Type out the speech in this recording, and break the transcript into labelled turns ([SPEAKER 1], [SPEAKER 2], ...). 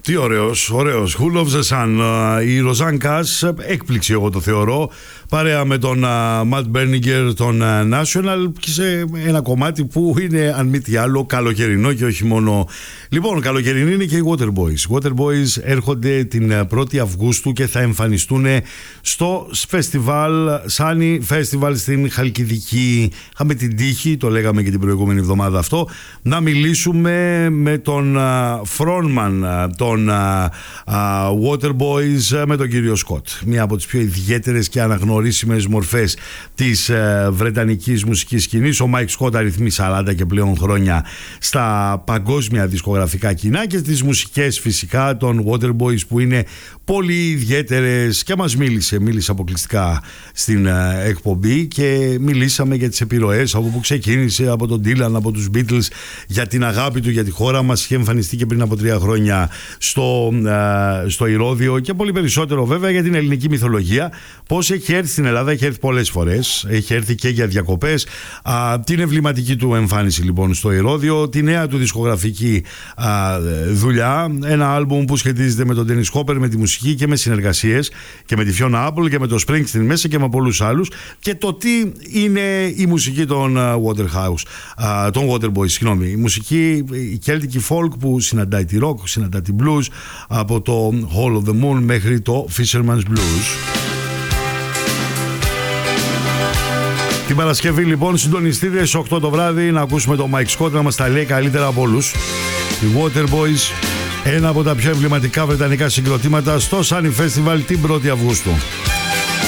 [SPEAKER 1] Τι ωραίος. Who Loves the Sun. Η Ροζάν Κας, έκπληξη εγώ το θεωρώ, παρέα με τον Ματ Μπέρνιγκερ, τον National, και σε ένα κομμάτι που είναι αν μη τι άλλο καλοκαιρινό και όχι μόνο. Λοιπόν, καλοκαιρινή είναι και οι Waterboys. Waterboys έρχονται την 1η Αυγούστου και θα εμφανιστούν στο φεστιβάλ, Sunny Festival στην Χαλκιδική. Είχαμε την τύχη, το λέγαμε και την προηγούμενη εβδομάδα αυτό, να μιλήσουμε με τον frontman των Waterboys, με τον κύριο Σκοτ. Μία από τις πιο ιδιαίτερες και αναγνωρίσιμες μορφές της βρετανικής μουσικής σκηνής. Ο Μάικ Σκοτ αριθμεί 40 και πλέον χρόνια στα παγκόσμια δισκογραφικά κοινά, και τις μουσικές φυσικά των Waterboys που είναι πολύ ιδιαίτερες, και μας μίλησε αποκλειστικά στην εκπομπή, και μιλήσαμε για τις επιρροές από που ξεκίνησε, από τον Dylan, από τους Beatles, για την αγάπη του για τη χώρα μας. Είχε εμφανιστεί και πριν από 3 χρόνια στο Ηρώδειο, και πολύ περισσότερο βέβαια για την ελληνική μυθολογία, πώς έχει έρθει στην Ελλάδα. Έχει έρθει πολλές φορές, έχει έρθει και για διακοπές. Την εμβληματική του εμφάνιση λοιπόν στο Ηρώδειο, τη νέα του δισκογραφική δουλειά, ένα άλμπουμ που σχετίζεται με τον Dennis Hopper, με τη μουσική και με συνεργασίες, και με τη Fiona Apple και με το Springsteen μέσα και με πολλούς άλλους, και το τι είναι η μουσική των Waterboys, η μουσική, η Celtic folk που συναντάει τη rock, συναντάει τη blues, από το Hall of the Moon μέχρι το Fisherman's Blues. Την Παρασκευή λοιπόν συντονιστείτε στις 8 το βράδυ να ακούσουμε τον Mike Scott να μας τα λέει καλύτερα από όλους. Οι Waterboys, ένα από τα πιο εμβληματικά βρετανικά συγκροτήματα στο Sunny Festival την 1η Αυγούστου.